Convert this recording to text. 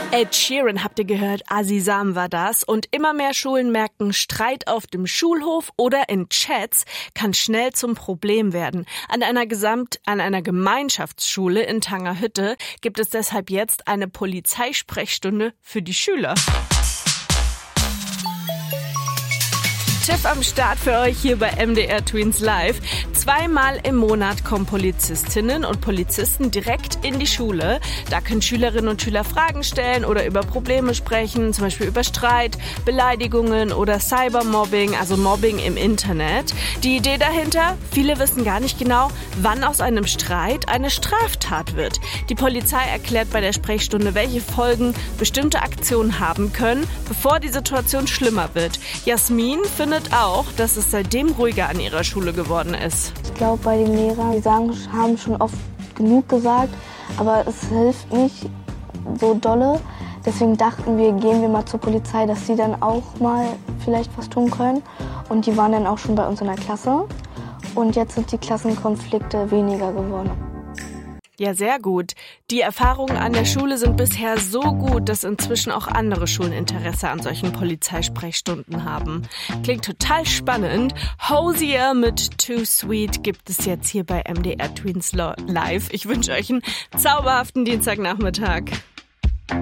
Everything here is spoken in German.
Ed Sheeran, habt ihr gehört? Azizam war das. Und immer mehr Schulen merken, Streit auf dem Schulhof oder in Chats kann schnell zum Problem werden. An einer Gemeinschaftsschule in Tangerhütte gibt es deshalb jetzt eine Polizeisprechstunde für die Schüler. Tipp am Start für euch hier bei MDR Tweens Live. 2-mal im Monat kommen Polizistinnen und Polizisten direkt in die Schule. Da können Schülerinnen und Schüler Fragen stellen oder über Probleme sprechen, zum Beispiel über Streit, Beleidigungen oder Cybermobbing, also Mobbing im Internet. Die Idee dahinter? Viele wissen gar nicht genau, wann aus einem Streit eine Straftat wird. Die Polizei erklärt bei der Sprechstunde, welche Folgen bestimmte Aktionen haben können, bevor die Situation schlimmer wird. Jasmin findet auch, dass es seitdem ruhiger an ihrer Schule geworden ist. Ich glaube, bei den Lehrern, die haben schon oft genug gesagt, aber es hilft nicht so dolle. Deswegen dachten wir, gehen wir mal zur Polizei, dass sie dann auch mal vielleicht was tun können. Und die waren dann auch schon bei uns in der Klasse. Und jetzt sind die Klassenkonflikte weniger geworden. Ja, sehr gut. Die Erfahrungen an der Schule sind bisher so gut, dass inzwischen auch andere Schulen Interesse an solchen Polizeisprechstunden haben. Klingt total spannend. Hosier mit Too Sweet gibt es jetzt hier bei MDR Tweens Live. Ich wünsche euch einen zauberhaften Dienstagnachmittag.